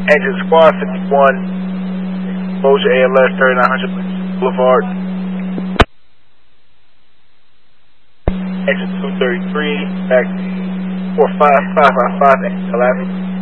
Engine Squad 51, exposure ALS 3900 Boulevard. Engine 233, back 45555 XLF.